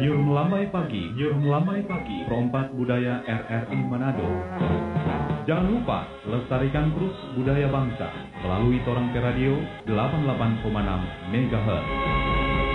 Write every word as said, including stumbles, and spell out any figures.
Nyur Melambai Pagi, Nyur Melambai Pagi, Perompak Budaya R R I Manado. Jangan lupa lestarikan terus budaya bangsa melalui Torang Pe Radio delapan puluh delapan koma enam megahertz.